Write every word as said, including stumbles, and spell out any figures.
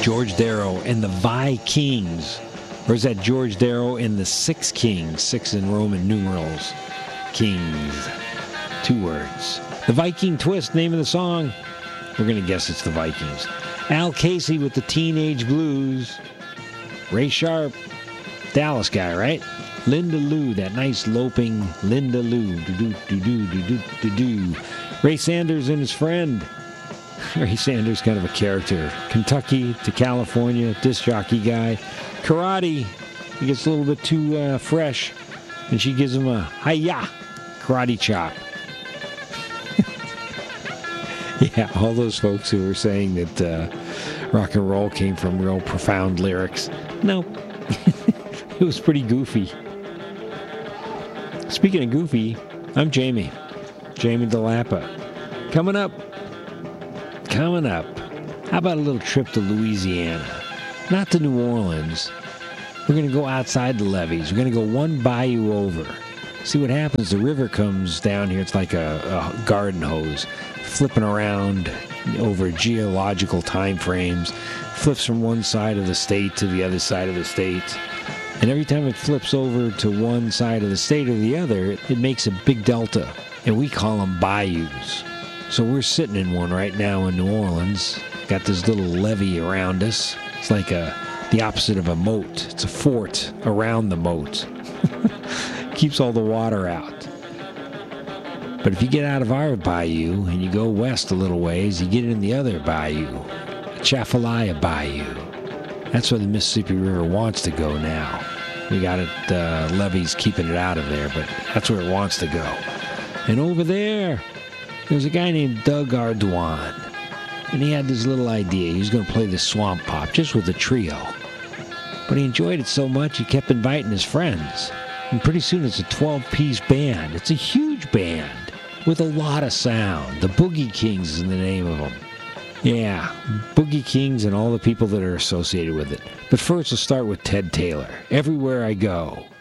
George Darrow and the Vikings. Or is that George Darrow and the Six Kings? Six in Roman numerals. Kings. Two words. The Viking Twist, name of the song. We're going to guess it's the Vikings. Al Casey with the Teenage Blues. Ray Sharp. Dallas guy, right? Linda Lou, that nice loping Linda Lou. Do-do-do-do-do-do-do. Ray Sanders and his friend. Ray Sanders, kind of a character. Kentucky to California, disc jockey guy. Karate, he gets a little bit too uh, fresh, and she gives him a hi-ya karate chop. Yeah, all those folks who were saying that uh, rock and roll came from real profound lyrics. No, it was pretty goofy. Speaking of goofy, I'm Jamie. Jamie DeLappa. Coming up. Coming up. How about a little trip to Louisiana? Not to New Orleans. We're going to go outside the levees. We're going to go one bayou over. See what happens. The river comes down here. It's like a, a garden hose, flipping around over geological time frames. Flips from one side of the state to the other side of the state. And every time it flips over to one side of the state or the other, it, it makes a big delta. And we call them bayous. So we're sitting in one right now in New Orleans. Got this little levee around us. It's like a the opposite of a moat. It's a fort around the moat. Keeps all the water out. But if you get out of our bayou and you go west a little ways, you get in the other bayou, Atchafalaya Bayou. That's where the Mississippi River wants to go now. We got it, uh, levees keeping it out of there, but that's where it wants to go. And over there, there's a guy named Doug Ardoin. And he had this little idea. He was going to play the swamp pop just with a trio. But he enjoyed it so much, he kept inviting his friends. And pretty soon it's a twelve-piece band. It's a huge band with a lot of sound. The Boogie Kings is the name of them. Yeah, Boogie Kings and all the people that are associated with it. But first, we'll start with Ted Taylor. Everywhere I Go.